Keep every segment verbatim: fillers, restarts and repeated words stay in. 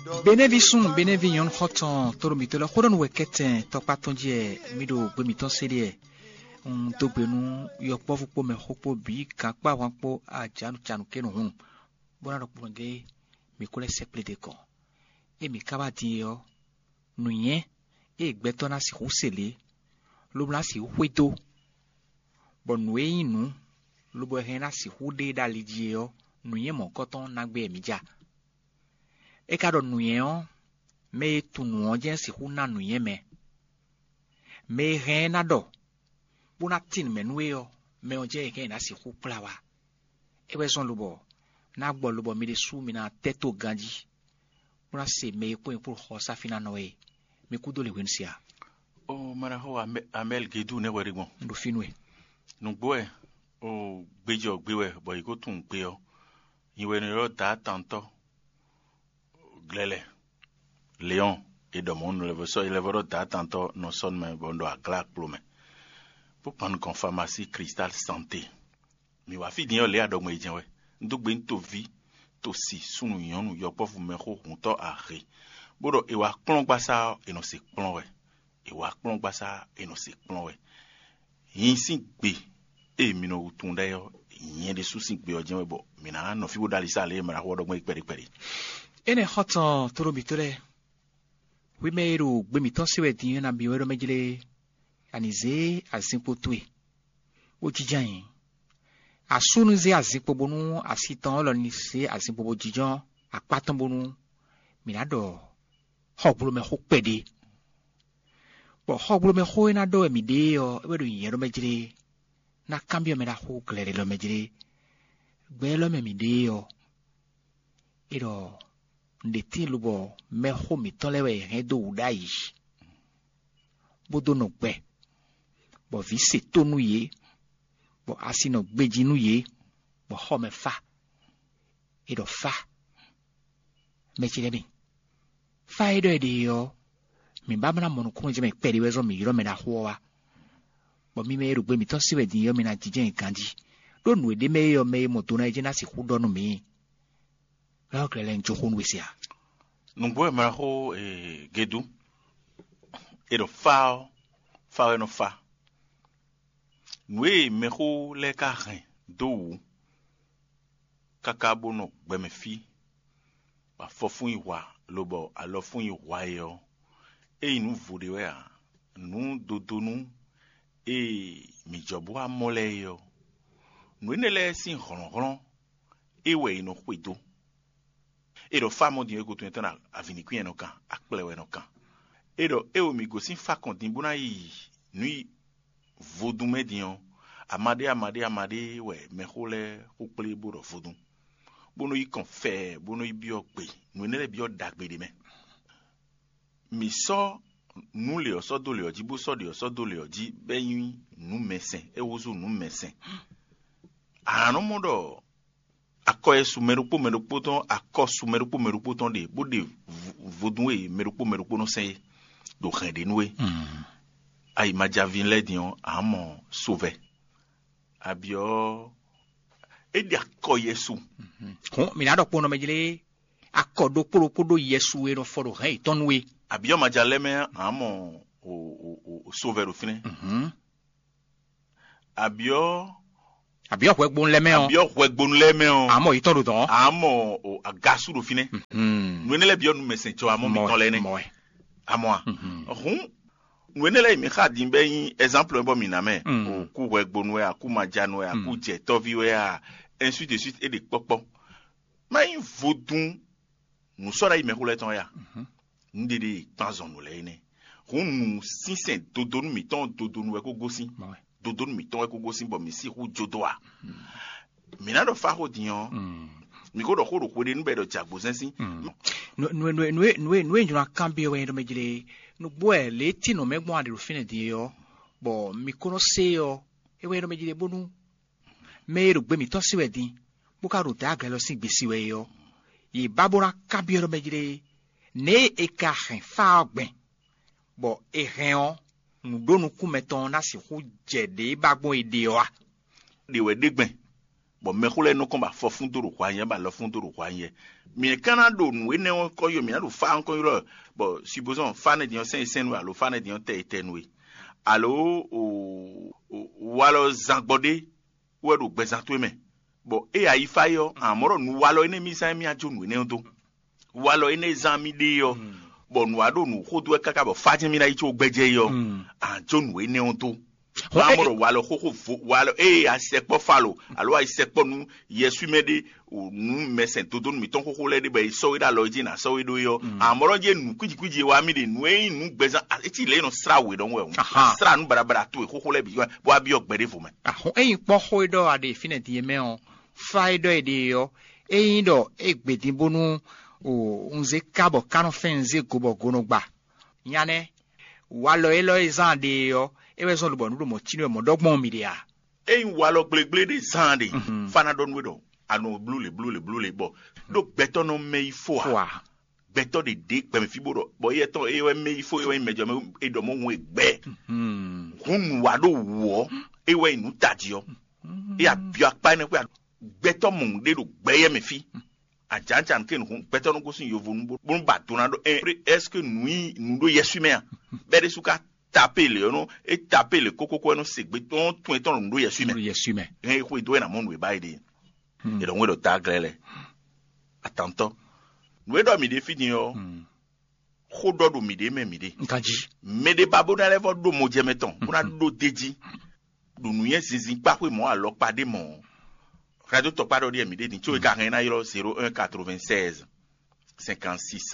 Benevisun, benevion hoton, toromito la horon weketen, topatonje, mido gwemito serie. Un dogbenu, yokpo fupo me hopo bi, kakpa wampo a janu janu kenu hun. Bona rokpunge, mi kole seple de kon. E mi kaba diyo, nuyen, e gbetona si husele, lubla si huedo. Bon nwe inu, lubo hena si hude dalidiyo, nuyen mon koton nagbe emija. E kado nuyen, me tu nuyen si huna nuyen me. Me hena do. Buna tin menweyo, me onje eke na si hu plawa. Ewe son lubo, na gbo lubo mi de su mi na teto ganji. Buna se me po pour hosa fina noe. Me kudo le wensia. Oh, maraho amel gedu ne werigbon. Ndo finwe. Nugboe, o gbejo gbewe, bo iko tun gbe o. Iwe ni ro da tanto. Glele. Léon et de mon le so il evro da tanto no son me bondo a glak plume. Pour prendre con pharmacie cristal santé. Mi wa fi din o le adogmo ejenwe. Ndugbe nto vi to si sunu yonu yo po fu me ho hunto a re. Bodo e wa klon gbasa e no se klon we. E wa klon gbasa e no se klon we. Yin sin gbe e mi no utunda yo yin de su sin gbe ojenwe bo mi na no fi bo dalisa le mara ho dogmo iperi peri. Ene hoton torobitole. We meru gbemito siwe din na biwero mejile anize azimpo tue. O jijan. Asunu ze azimpo bonu asitan lo ni se azimpo bo jijan apatan bonu minado hobulu me hokpede. Bo hobulu me ho na do emide yo ebedu yero mejile na cambio me da ho glere lo mejile. Gbelo me mide yo. Ero ndeti lubo me ho mi tolewe redo udai. Bodo no gbe. Bo vi se tonu ye. Bo asino gbeji nu ye. Bo ho me fa. Edo fa. Me chile mi. Fa edo ede yo. Mi babana monu kunu je me peri wezo mi yiro me na huwa. Bo mi me eru gbe mi to siwe di yo mi na jijen kanji. Do nu ede me yo me mo tona eje na si hudonu mi. La krele nchokun wisia. Nungboe maraho e gedu. Edo fa fa no fa. Nwe meho le ka ren do kakabo no gbe me fi. Ba fofun iwa lobo alo fun iwa yo. E inu vode we a nu dodonu e mi jobu amole yo. Nwe nele sin ron ron e we ino kwedo. Edo fa mo di ego to entana aviniku eno kan akplewe no kan. Edo e o mi go sin fa kontin bona yi nui vodou medion amade amade amade we me hole okple boro vodou. Bono yi kon fe, bono yi bio pe, no nele bio dagbe de me. Mi so nu le o so do le oji bo so de o so do le oji beyin nu mesen e wozo nu mesen. Ano modo Ako su merupo merupo ton ako su merupo merupo ton de bo de vodoué merupo merupo no se do rende noué ai majavin le dion amon sauvé abio e de ako yesu Ho mi na do pono mejile akodo poropodo yesu e no foro hey tonwe abio majaleme amon o o o sauvé au fin abio Abio kwegbon leme on. Abio kwegbon leme on. Amo itoru don. Amo o agasu do fine. Mhm. Nwenele bio nu mesen cho amo mi ton lene. Amo. Hun. Nwenele mi kha din be yin exemple bo mi na me. O ku kwegbon we a ku majan we a ku je tovi we a ainsi de suite et de popo. Ma yin vodun nu so ra ime hule ton ya. Ndede tanzon nu le ne. Hun nu sinsen dodonu mi ton dodonu we ko gosin. Dodon mi ton e ko gosin bo mi si hu jodoa. Mi na do fa ho dion. Mi ko do ho do ko de nu be do jagbo sensin. No no no no no no njuna kambi we ndo mejile. No boe le ti no megbon ade rufine di yo. Bo mi kono se yo. E we ndo mejile bonu. Me ru gbe mi to siwe din. Bo ka ro ta gelo sin gbesi we yo. Yi babora kambi ndo mejile. Ne e ka hen fa ogben. Bo e hen nous donnons coup mettons na si hu jede bagbon ide wa de we degben bon me khole no komba fo fun to ro kwa yen ba lo fun to ro kwa yen mi kana do nu ene won ko yo mi na do fa an ko yo bon supposons fa ne dion sen sen wa lo fa ne dion te ten we allo o walo zangbode we do gbezan to me bon e ayi fa yo amoro nu walo ene mi san mi ajo nu ene to walo ene zan mi de yo bon nu ado nu khodu e kaka bo fa mi na yi to gbeje yo ajo nu ene to amoro walo khoko walo e asekpo falo allo asekpo nu yesu mede nu mesen todo nu mi ton khoko le de be so ida lo ji na so ido yo amoro je nu kuji kuji wa mi de nu e nu gbezan eti le no stra we don we stra nu barabara to khoko le bi bo abi ogbere fo me ah e po ho ido ade finite ye me on fa ido ide yo e ido e gbedin bonu o unze kabo kanu fenze gobo gonogba yane walo elo izan de yo ewe so lubo nudo mo chinu mo dogbon mi dia eyin walo glegle de zande fana don wedo anu blue le blue le blue le bo do beto no me ifo a beto de de pe me fibo bo ye ton ewe me ifo ewe mejo me edo mo won egbe mhm hun wa do wo ewe inu tajio e abio apa ne pe beto mo de do gbeye me fi ajanjan ken hun beto no go sun yovo nu bo ba to na do est-ce que nous nous do yesu me a be de suka taper le no et taper le coco ko no segbe ton ton ton ndo yesu me yesu me e ko do na mo no e ba ide e don we do tagrele attention we do mi de fini yo ko do do mi de me mi de nkaji me de babo na levo do mo je meton una do deji do nu yen zinzin pa pe mo alo pade mo radio to pado de mi de ni cho e ka ren na yo zéro un quatre-vingt-seize cinquante-six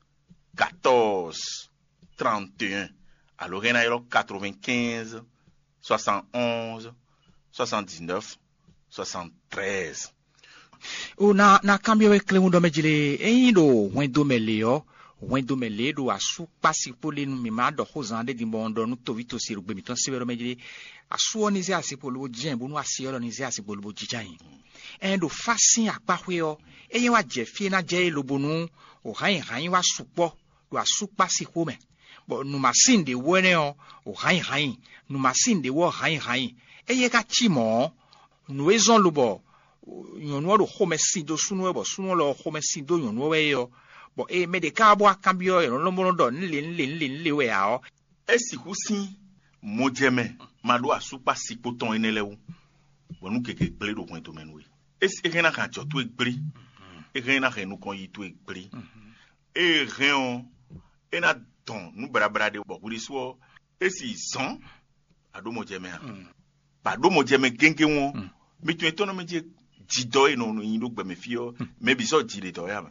quatorze trente et un alors il y a quatre-vingt-quinze soixante-onze soixante-dix-neuf soixante-treize o na na cambio e clé ndo mejile e ndo wendo meleo wendo mele do asu pasi pole nu mi ma do hozande di bondo nu to vito siru gbe mi ton sibero mejile asu oni ze asipolo jin bo nu asiolo ni ze asipolo bo jijan e ndo fasin apahwe o e yen wa je fie na je lobonu o han han wa supo do asu pasi home bo nu masin de wone o o han han nu masin de wo han han e ye ka chimo nu ezon lobo yonu ro home sin do sunu bo sunu lo home sin do yonu we yo bo e me de ka bo akambio yo lo mo do nle nle nle nle we a o esi kusin mojeme mado asupa sipoton enelewu bonu keke gble do kwento menwe esi rena kan jo to egbre e rena renu kon yi to egbre e ren ena ton nu brabra de bo kuri so esi son ado mojeme a ba do mojeme genge won mi tu etono meje jido e no no yin do gbe me fio me bi so jide to ya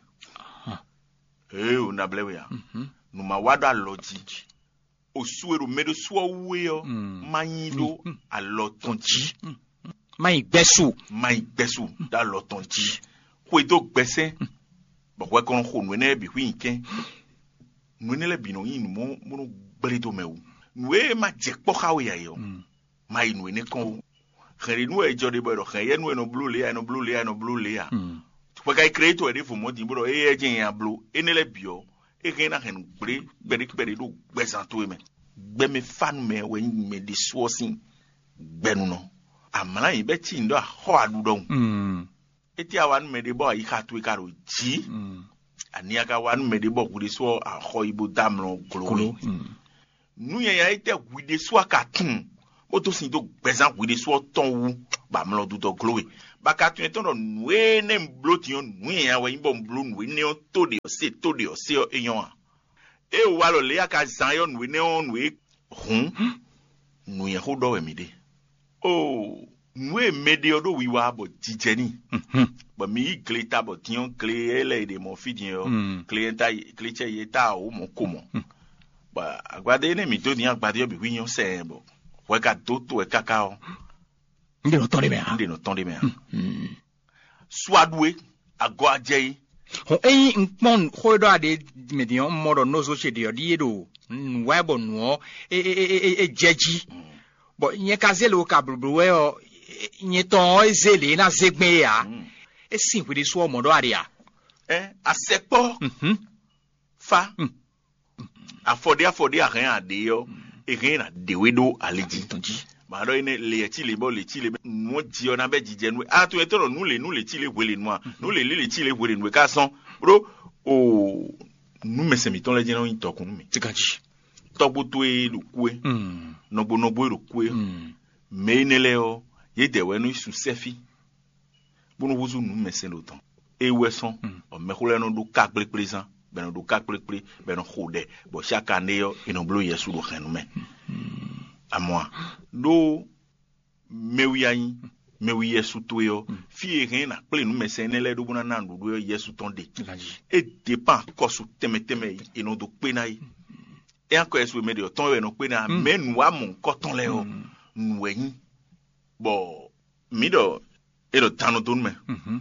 eh o na blewe ya nu ma wada loji osuero medo so weyo mayido alotonji mai gbesu mai gbesu da lotonji ko edo gbese bo ko kon ho nu ne bi hwinken nu ne le bi no yin mo mo gbere to mewu nu e ma je po kawe ya yo mai nu ne kon khere nu e jode bo ro khere nu no blue le no blue le no blue le ya to ka create o de fo mo di bo e e jin ya blue enele bio e gena hen gbere gbere gbere do gbesan to me gbe me fan me we me di sosin gbenu no amala yin be ti ndo ho adu don mm eti awan me de bo yi ka to ikaro ji mm ani aka wan me de bo kuri so a ho ibo damlo glo nu yen ya ite guide so aka tun o to sin do gbesan guide so ton wu ba mlo du do glo ba ka tun ton no we ne bloti yon nu yen ya we imbo blo nu ne o to de o se to de o se eyon e wa lo le aka zan yon we ne on we hun nu yen ho do we mi de oh nu e mede odo wiwa bo jijeni ba mi glita bo tion clé ele de mon fidien clienta cliché yeta o mo komo ba agbade ne mi do ni agbade obi winyon se bo we ka do to e kakao ndi no tonde me ha ndi no tonde me ha swadwe ago aje ho eyin npon hodo ade medion modo nozo che de odiedo nwebo nuo e e e jeji bo yen kazelo ka brubruwe o yen ton ezele na zegbe ya e sin we de so modo area eh asepo mhm fa afode afode aran ade yo e ren na dewedo aleji ma do ine le ti le bo le ti le mo di ona be jije nu a to etoro nu le nu le ti le wele nu a nu le le le ti le wele nu ka son bro o nu mese mi ton le jina yin tokun mi ti gaji togbo to e lu ku e nogbo nogbo lu ku e me ne le o ye de we nu su sefi bunu wuzu nu mese lo ton e we son o me ko le no du ka ple présent ben do ka ple ple ben khode bo chaque année yo ino blo yesu do khenu me à moi do mewi ayin mewi yesu to yo fi rin na ple nu mese ne le do buna na do yo yesu ton de e dépend kosu teme teme ino do pe na yi e anko yesu me de ton we no pe na me nu a mon koton le o nu eyin bo mi do e do tano don me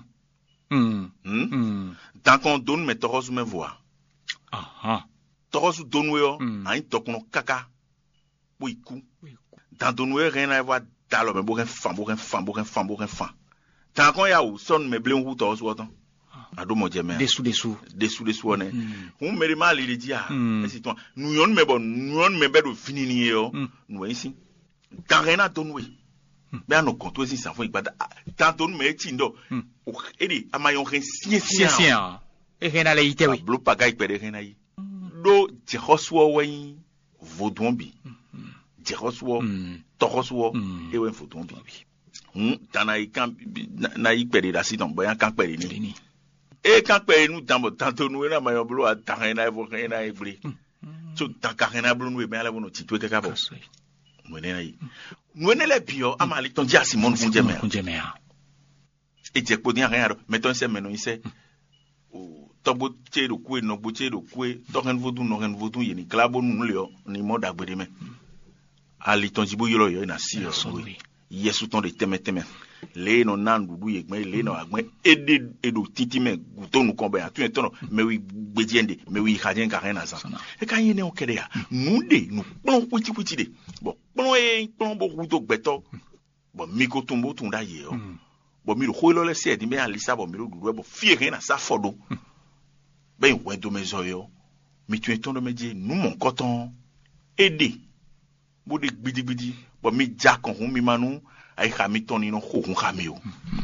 mm mm tant qu'on donne me toros me voix aha toros donne yo ain tokuno kaka boiku dans donne rien à voir dalo me boken fan boken fan boken fan boken fan tant qu'on ya ou son me blin hu toros wotan ado mo jeme dessous dessous dessous dessous on on me mal il dit ah c'est toi nous yon me bon nous yon me bedo fini ni yo nous ici dans rien à donne ben no konto si ça faut ibada tanto no me tindo o edi amayon ren siencia siencia e rena le ite oui blo paga ipere rena yi do jehoswo wen vodwombi jehoswo toroswo e wen vodwombi hm tana ikan na ipere da si don boyan kan pere ni e kan pere nu tambo tanto no na mayon blo ataren na evo rena ebre so takarena blo no be ala wono titwe kaka bo mwene yi mwene le bio amali ton dia simon kunjeme kunjeme e je ko dia rien meton se menon ise o tobo che do ku no bo che do ku to ren vodu no ren vodu yini klabo nu le ni moda gbede me ali ton jibo yolo yo na si o yesu ton de teme teme le no nan dudu ye gbe le no agbe ede edo titi me guto nu kombe atu etono me wi gbediende me wi hajen ka rien asa e kan yene o kede ya nu de nu plon puti puti de bon plon e plon bo guto gbeto bon mi ko tumbo tunda ye o bon mi ro kholo le se di me alisa bon mi ro dudu bo fi rien asa fodo ben we do me zoyo mi tu etono me die nu mon coton ede bo de gbidi gbidi bon mi jakon mi manu ai khamiton ni no khokun khamio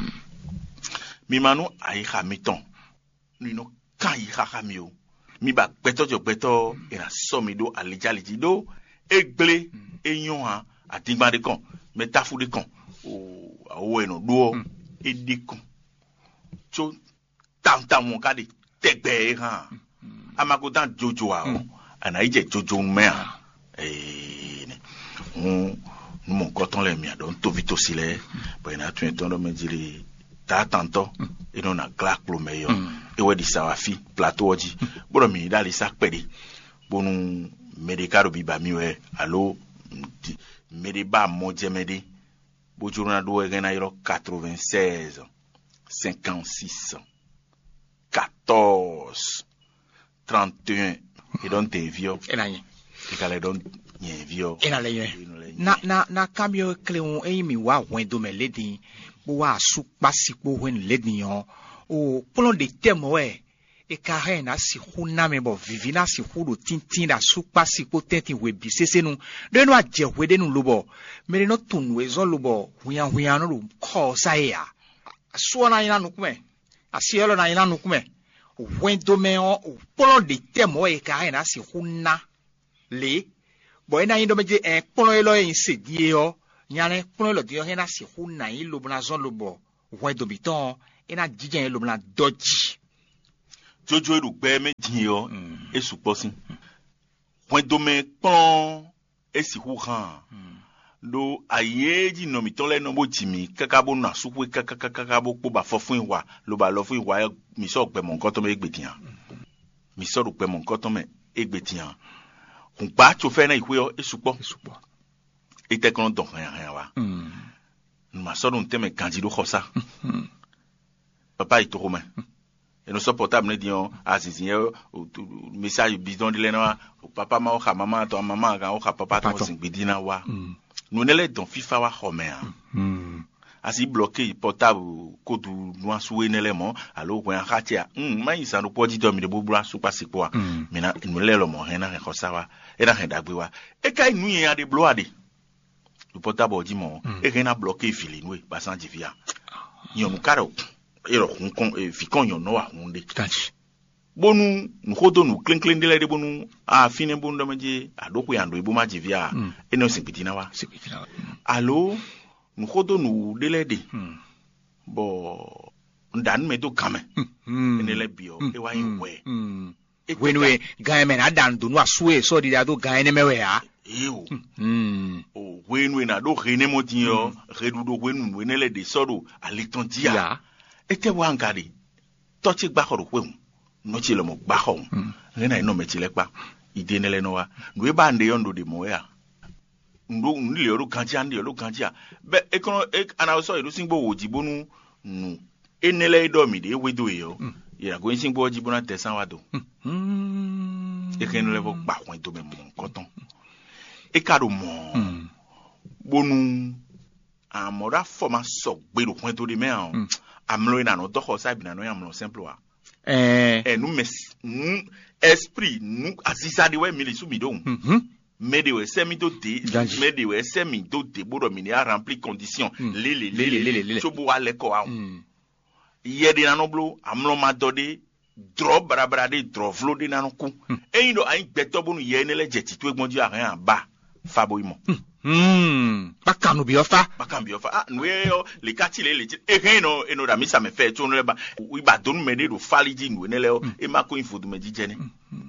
mi manu ai khamiton ni no kai khamio mi ba gbeto jo gbeto ina somi do alijaliji do egble eyon ha atingba de kan metafu de kan o awo eno do edikun so tanta mon ka de tegbe ha amako dan jojo a o ana ije jojo me a eh on mon coton le mia don to vito sile bo ina tu etondo me diri ta tanto e non a clac lo meyo e we di sawafi plateau oji bo mi dali sak pedi bonu medicaro bi ba mi we allo mediba mo jemedi bo jurna do e gena iro quatre-vingt-seize cinquante-six quatorze trente et un e don te vio e nanye e kale don nye vio e na le na na na cambio cleon e mi wa wen do me ledin bo wa su pasipo wen ledin yo o plon de temo e e kare na si huna me bo vivi na si hudo tintin da su pasipo tentin we bi sese nu de no aje we de nu lobo me no tunu e zo lobo huyan huyan no ko sa ya so na ina nu kume asielo na ina nu kume wen do me o plon de temo e kare na si huna le boy na indo meje e pono elo e insedi yo nyane pono lo dio hena si hu na ilo bna zon lobo we do biton e na jijen elo bna doji jojo eru gbe meji yo e suposin point do me pon e si hu han do ayeji no mi ton le no bo jimi kakabo na supu kakakakabo po ba fofun wa lo ba lo fun wa mi so gbe mon nkan to me egbetian mi so ro gbe mon nkan to me egbetian on pa cho fe na iwe o esupo esupo e te kon don rien rien wa mm ma so don teme candido khosa papa ito romain et no so portable ne dion azizinye message bidon de lena papa ma o kha mama to mama ga o kha papa to sing bidina wa nous ne le don fifa wa khomea mm asi bloqué portable kodu noa soué nélément alors when hatia mm ma isa no podi do mi de bubra su pasiko mi na nous le lo mo hena ko sawa e na henda gbewa e kai nu yen ade bloade le portable dit mon et rien a bloqué fili nous ba sans divia yon karo et ro kon fi kon yon no wa hunde Kanji. bonu nu hodo nu clean clean de la de bonu a fine bonu da maje a doku yando ibu ma divia e no simpitina wa Simpitina. allo nu hodo nu de la de Hmm. bo ndan me do kame Hmm. ene le bio e wa yin we Hmm. e Wenwe gae men adan do no asue so di da do gae ne mewe ya. eu Hmm. o wenu na do rene motinho redu do wenu wenu le de sodo aliton dia Ya. ete wa ngari tochi gba horo wenu no chi le mo gba ho rena ino me chi le pa ide ne le no wa no e ba nde yondo de mo ya ndo nli yoru kanti ande yoru kanti a be e kono e ana so iru singbo wo jibonu nu enele do mi de wedo yo ya go singbo jibona tesan wa do Hmm. e ken le bo gba ho do me mo koton e karo mo Hmm. bonu amora forma so gbero point to de me an amlo ina no to ho sa bi na no amlo simple wa Eh. e nu mes nu esprit nu asisa de we mili su mi do Mhm. me de we se mi do de Ganji. me de we se mi do de bodo mi ni a rempli condition le le Le, le, le, le, le le. so bo ale ko a Hmm. ye de na no blo amlo ma do de drop barabara de drop flow de na no ku e yin do ayin gbeto bonu ye ne le jeti to egbon ju aran ba fabo imo Hmm. Bakanu bi ofa. bakambi ofa ah nous les quartiers les et rien no et no da mi ça me fait tourner ba oui ba don me do fali ji nous ne le e ma ko info do me ji jene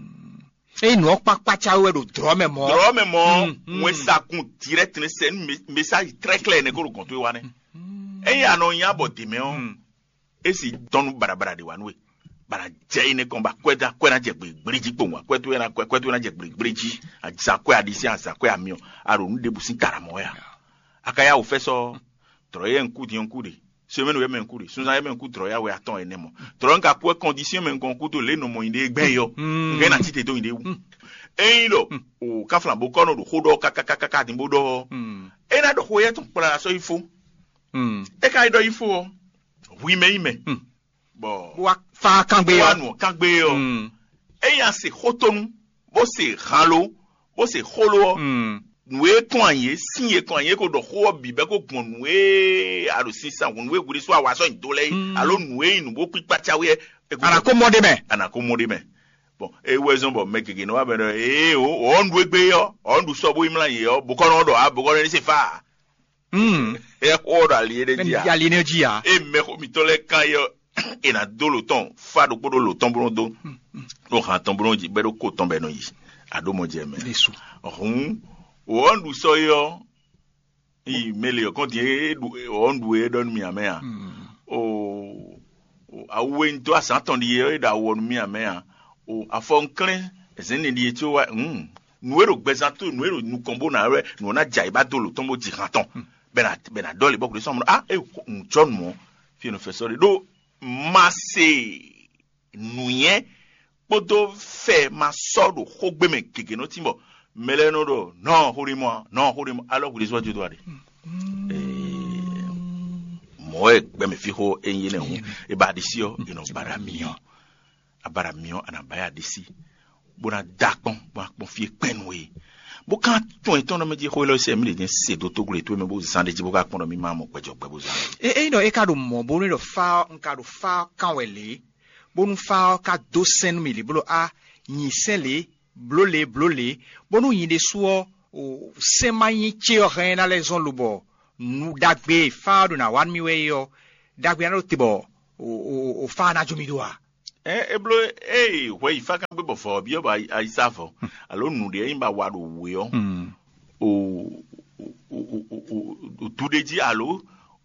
E no pakpa chawe do dro me mo. dro me mo Mm, mm. moi ça compte direct ne c'est un message très clair ne ko ko to wa ne e ya no ya bo de me on e si don barabara de wa no bara je ne kon ba kweda kwena je gbe briji po wa kwetu na kwetu na je gbe briji a sa kwa adisi a sa kwa amio aro nu de busin taramo ya akaya o feso troye nkudi nkudi semaine we men nkudi sunza ye men nkudi troya we aton enemo tronka pour condition men kon kudo le no mo inde gbe yo ngena tite do inde wu eyin o ka flambo kono do hodo kaka kaka kaka dimbo do e na do hoye ton para so ifo e ka do ifo wi me ime bo Wa fa kangbe yo. wanu kangbe yo eyan se hotonu bo se halo bo se holo nwe ton anye sinye kon anye ko do ho bi be ko gun nwe aro sinsa nwe guri so awa so ndole alo nwe inu bo pipa chawe Ana ko mo de me. ana ko mo de me bon e wezon bo mekege no abere e o o ndu egbe yo o ndu so bo imla ye yo bo kono do abo kono ni se fa Hmm. e ko do ali de Ben dia ya lineji ya. e me ko mi tole kan yo e na do lo ton fa do podo lo ton bro do do han ton bro ji be do ko ton be no yi ado mo je me Desu. ohun o ndu so yo i mele yo kon die o ndu e don mi amea o awe nto asanton die yo da won mi amea o afonkren ezeni die ti o wa mm nuero gbezato nuero nu kombo na re nu na jai ba do lo ton mo ji hanton bena bena dole bo ko so mo ah e njon mo fi no fe so do mase nuye podo fe ma sodo ho gbe me keke no timbo mele no do non hori mo non hori mo alors que les autres doit eh mo e gbe me fi ho enye ne ho e ba de si o e no bara mion abara mion ana ba ya de si bona dakon bo akpon fi penwe bo kan ton eton no me di ho lo se mi de se do to gure to me bo san de ji bo ka pon mi ma mo pejo pe bo san E e no e ka do mo bo ni do fa nka do fa kanwele. Bonu fa ka do sen mi li bolo a nyi sele blole blole bonu yin de suo o sema yin che o ren na les on lubo nu dagbe fa do na wan mi we yo dagbe na tibo o o o fa na jomi do a eh eblo eh we fa kan be bo fo bi o ba ai sa fo alo nu de yin ba wa do we o o o tu de ji alo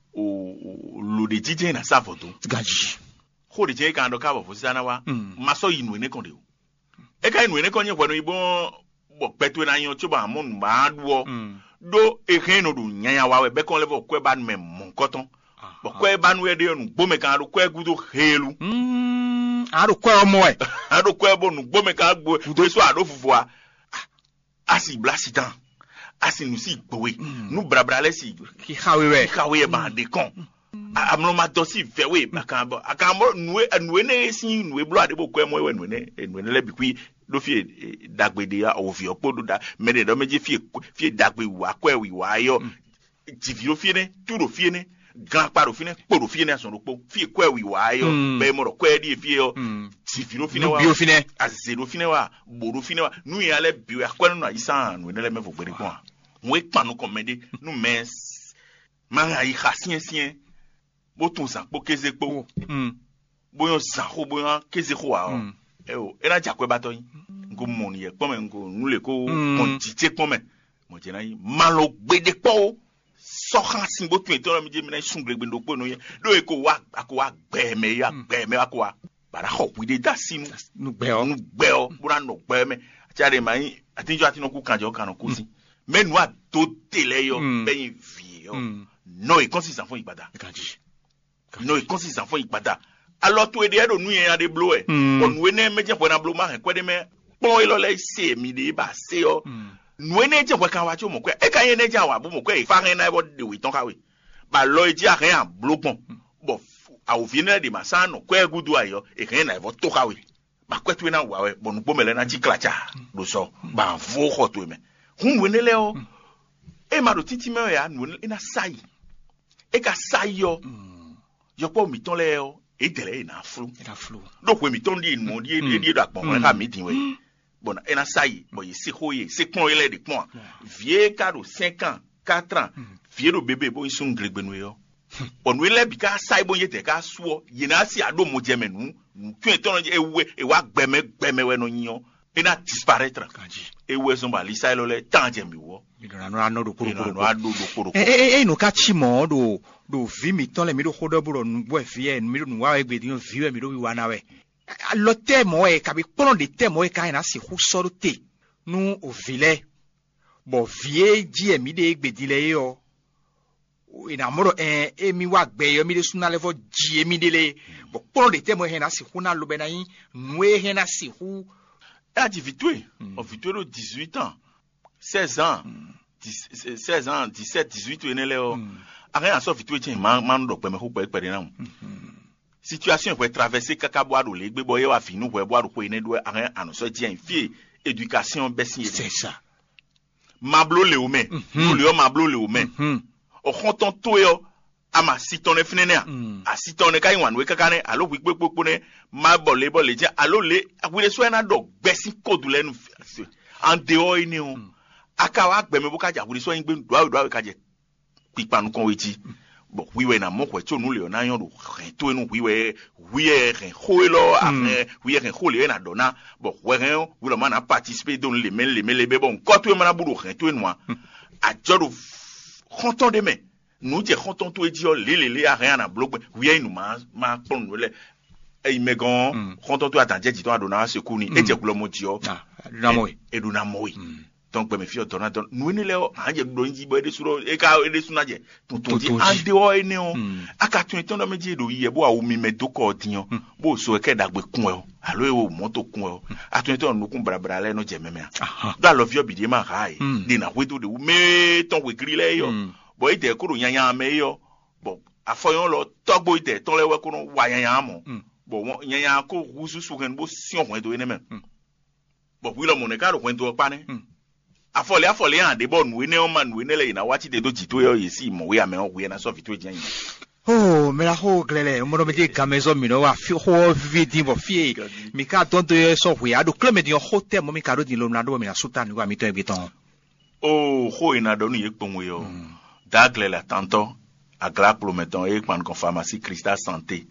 o lo de ji je na sa fo to gaji ho de je kan do ka bo fo sana wa maso yin ne kon de o e ka yin ne kon ye kwano ibo bo petu na yan to ba mo nu ba duo do e ken no do nyanya wa we be kon level kwe ba me mon koton bo kwe ba nu e de nu gbo me kan do kwe gudo helu a do kwe omo e a do kwe bo nu gbo me kan gbo do so a do fufu a asi blasitan asi nu si gbowe nu brabra le si ki hawe we kawe e ba de kon amlo ma do si fewe ba kan bo akan mo nu nu ne si nu e blo ade bo kwe mo we nu ne nu ne le bi kwi do fie dagbede ya o fi opodo da me de do meje fie fie dagbe wa kwa wi wa yo tiviro fiene turo fiene grand paro fiene poro fiene asono po fie kwa wi wa yo Mm. be mo kwa di fie yo Mm. tiviro fiene No wa bio fine. a zero fine wa boro fine wa nu ya le bio ya kwa no isa nu ne le me fo gbere kwa we pa no komede nu mes ma ya i khasien sien bo tun sa po keze po Mm. bo yo sa ho bo yo keze ho wa o Mm. e o e na jakwe bato yin ngo mo ni e pon me ngo nu le ko Mm. kon tite pon me mo je na yin malo gbede po so kan sin bo tun e to mi je mi na sun gbegbe ndo po no ye do e ko wa ko wa gbe me ya gbe me wa ko wa bara ho wi de da sinu No bel. nu gbẹ ọ búra nù gbẹ mẹ àtìyàrá ìmọ̀ yín àtijọ́ àti nùkú kànjọ́ kànú kó sí mẹ́nu àtó tẹ̀lé yọ Mm. bẹ́yìn fìyẹ́ ọ Mm. nọ ìkọ́sìsàn fún ìpadà Kanji. nọ ìkọ́sìsàn fún ìpadà alọ́tò èdè ẹ̀dọ̀ nù yẹn adé blo ẹ̀ Mm. ọ̀nù ẹ̀ náà mẹ́jẹ̀ pọ̀ náà blo máa hẹ̀ kọ́ ẹ̀ mẹ́ kpọ́n ẹ̀ lọ́lẹ̀ ṣe èmi dè bá ṣe ọ Mm. nù ẹ̀ náà jẹ́ pọ̀ ká wá tí o mọ̀ kọ́ ẹ̀ ká yẹn náà jẹ́ àwọn àbọ̀ mọ̀ kọ́ ẹ̀ ìfá hẹ̀ náà ẹ̀ bọ́ dèwì tán káwé bà lọ ẹ̀ jẹ́ àhẹ́ à blo pọ̀n bọ̀ àwòfin náà dè mà sánù kọ́ ẹ̀ gúdú àyọ ìkànnì náà ẹ̀ bọ́ tó káwé ba kwetu na wawe bonu pomele na chiklacha do so ba vo khoto me hun wenele o e ma do titi me ya nu ina sai e ka sai yo Mm. yo po mi ton le o e tele na flu Ira flu. do ko mi ton di mo di di di da pon ka mi tin we bona ina sai bo ye se hoye se pon ele de pon vie ka do cinq ans quatre ans vie do bébé bo isun gregbenu yo onu ele bi ka sai bo ye te ka suo ye na si ado mo jemenu tu eton ewe e wa gbeme gbeme we no yin ina disparaître Kanji. ewe so ba lisa lo le tan je mi wo Idora no ano do kuru ina kuru. no ado do koro Eh eh eh no ka chi mo do do vi mi ton le mi do hodo buro nu bo fie mi do nu wa egbe di vi we mi do wi wa na we. Lo te mo e ka bi pon de te mo e ka na si hu so do te. Nu o vile. Bo vie ji e mi de egbe di le yo. Ina moro eh e mi wa gbe yo mi de suna le fo ji e mi de le. Bo pon de te mo he na si hu na lo be na yin nu e he na si hu. a di vitue o vitue do dix-huit ans seize ans dix- seize ans dix-sept dix-huit ene le o aré en so vitue chen man man do pe me ko pe pe na situation e traverser kaka bo ado le gbe bo ye wa finu bo e bo ado ko ene do aré an so ji en fie éducation besin C'est ça. mablo le o me Mhm. le o mablo le o me Hmm. o konton to yo ama sitone finene a Mm. a sitone kai wan we kakane alo wi pepepo ne ma bole bole je alo le awire so na do gbesi kodu lenu en dehors ni o aka wa gbeme bo ka ja awire so yin gbe do do ka je pipanu kon weji bo wiwe na mo ko ti onu le o na yan do ren to enu wiwe wiwe ren hoelo a ren wiwe ren hole na dona bo we ren wi lo ma na participer don le men le men le be bon ko to e ma na buru ren to enu a a jodo konton de me nous je konton to e di o le le le a ren na blog wiwe nu ma ma pon le e megon konton to atan je di to adona se ku ni e je ku lo mo di o Ah, na mo e. e do na mo e donc be me fi o dona don nu ni le o a je do nji bo e de suro e ka e de suna je tuntun di Tuntun ji. ande o e ni o Mm. aka tun ton do meji do yi e bo a o mi me do ko diyan bo so e ke dagbe kun e o alo e o moto kun e o atun ton nu kun brabra le no je meme a Aha. do love you bi de ma hai Mm. de na wedo de me ton we gri le yo Mm. bo ite kuro yanya me yo bo afoyon lo togbo ite ton le we kuro wa yanya mo Mm. bo won yanya ko rususu ken bo si ohun do ene me bo wi lo mo ne ka ro wen do pa ne Mm. afọlẹ afọlẹ hàn dé bọ nùwé ní ọmọ nùwé nílẹ yìí náà wá ti dé tó jì tó yọ yìí sí ìmọ̀wé àmì ọ̀hún náà sọ́ọ̀fì tó jẹ́ yìí. Oh, me la ho glele, mo no me je gamezo mi no wa fi ho vi di bo fi. Mi ka don do so we ado kleme di hotel mo mi ka do di lo na do mi na sultan wa mi to e biton. o ho ina dọnu yìí pọ̀ wọ́n yọ dàgìlẹ̀ la tantọ́ àgàlà prometon e kpan kan pharmacie Crystal Santé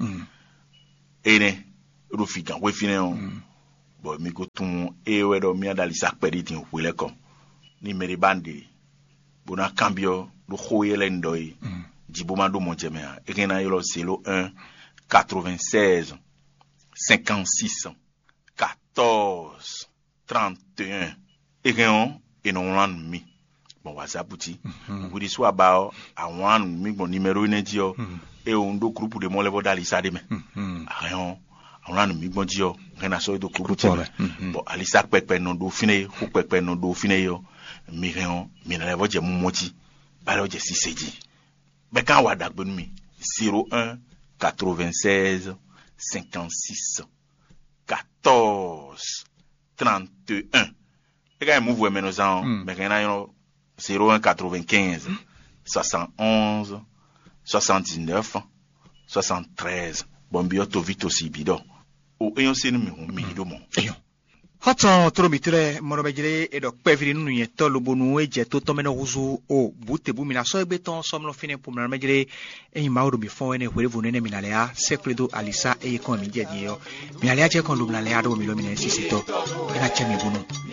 ene rufi gan we fi ne o bọ̀ mi ko tún e wẹ́ dọ̀ mi adali sakpẹ́rì tí o wele kọ́ ni mẹ́rin bande bona cambio do ho yẹlẹ̀ ń dọ̀ yìí. Djiboma do Montjemea, Erena Yolo Selo un, quatre-vingt-seize, cinquante-six, quatorze, trente et un, Ereon, et non l'an mi. Bon, Wazabouti, vous dites soit bao, à one, mi, bon numéro une dio, et on do groupe de mon level d'Alissa de me. Areon, à l'an mi, bon dio, Rena so do groupe de bon, Alissa pepe non do fine, ou pepe non do fine yo, mi reon, mi na level de mouti, balo de si sedi. Ben quand on a zéro un, quatre-vingt-seize, cinquante-six, quatorze, trente et un. Et quand on move maintenant, ben quand on a zéro un, quatre-vingt-quinze, soixante onze soixante dix neuf soixante treize bon bio to vito si bido o eyon senu mi hon mi do mo eyon hatan toro mitire moro bejire edo peviri nunu ye to lobonu eje to to meno huzu o butebu mina so egbe ton somlo fine pour mero bejire eyin mauro mi fon ene hwere vunene minalea secredo alisa eye kon mi je die yo minalea je kon lubna le ado mi lo mina sisito ina chemi bunu